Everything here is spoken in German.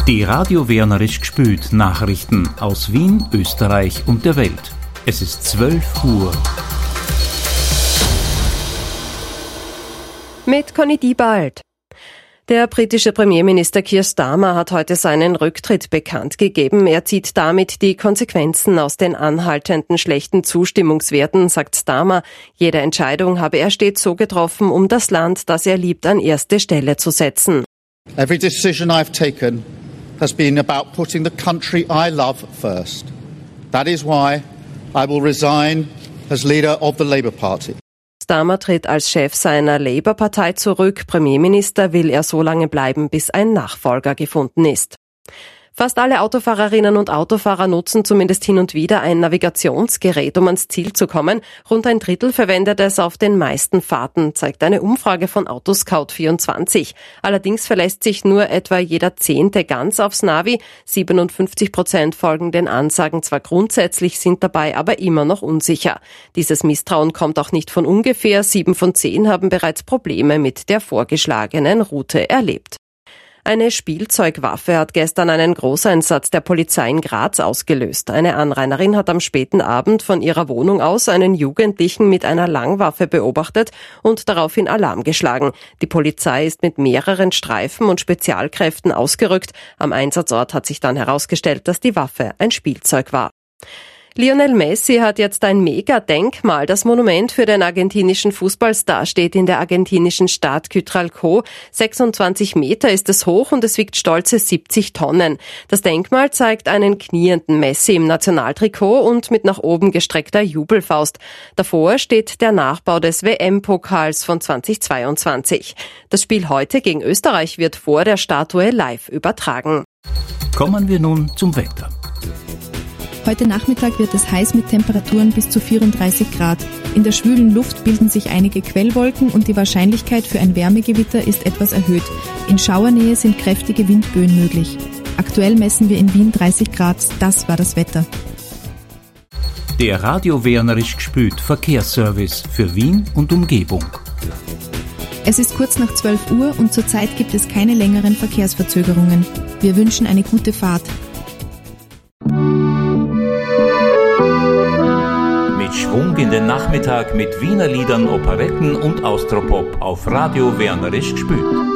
Die Radio Wernerisch gspült Nachrichten aus Wien, Österreich und der Welt. Es ist 12 Uhr. Mit Conny Diebald. Der britische Premierminister Keir Starmer hat heute seinen Rücktritt bekannt gegeben. Er zieht damit die Konsequenzen aus den anhaltenden schlechten Zustimmungswerten, sagt Starmer. Jede Entscheidung habe er stets so getroffen, um das Land, das er liebt, an erste Stelle zu setzen. Every decision I've taken has been about putting the country I love first. That is why I will resign as leader of the Labour Party. Starmer tritt als Chef seiner Labour-Partei zurück. Premierminister will er so lange bleiben, bis ein Nachfolger gefunden ist. Fast alle Autofahrerinnen und Autofahrer nutzen zumindest hin und wieder ein Navigationsgerät, um ans Ziel zu kommen. Rund ein Drittel verwendet es auf den meisten Fahrten, zeigt eine Umfrage von Autoscout24. Allerdings verlässt sich nur etwa jeder Zehnte ganz aufs Navi. 57% folgen den Ansagen zwar grundsätzlich, sind dabei aber immer noch unsicher. Dieses Misstrauen kommt auch nicht von ungefähr. 7 von 10 haben bereits Probleme mit der vorgeschlagenen Route erlebt. Eine Spielzeugwaffe hat gestern einen Großeinsatz der Polizei in Graz ausgelöst. Eine Anrainerin hat am späten Abend von ihrer Wohnung aus einen Jugendlichen mit einer Langwaffe beobachtet und daraufhin Alarm geschlagen. Die Polizei ist mit mehreren Streifen und Spezialkräften ausgerückt. Am Einsatzort hat sich dann herausgestellt, dass die Waffe ein Spielzeug war. Lionel Messi hat jetzt ein Mega-Denkmal. Das Monument für den argentinischen Fußballstar steht in der argentinischen Stadt Cutralcó. 26 Meter ist es hoch und es wiegt stolze 70 Tonnen. Das Denkmal zeigt einen knienden Messi im Nationaltrikot und mit nach oben gestreckter Jubelfaust. Davor steht der Nachbau des WM-Pokals von 2022. Das Spiel heute gegen Österreich wird vor der Statue live übertragen. Kommen wir nun zum Wetter. Heute Nachmittag wird es heiß mit Temperaturen bis zu 34 Grad. In der schwülen Luft bilden sich einige Quellwolken und die Wahrscheinlichkeit für ein Wärmegewitter ist etwas erhöht. In Schauernähe sind kräftige Windböen möglich. Aktuell messen wir in Wien 30 Grad. Das war das Wetter. Der Radio Wernerisch gspült Verkehrsservice für Wien und Umgebung. Es ist kurz nach 12 Uhr und zurzeit gibt es keine längeren Verkehrsverzögerungen. Wir wünschen eine gute Fahrt. Mit Schwung in den Nachmittag mit Wiener Liedern, Operetten und Austropop auf Radio Wernerisch gspült.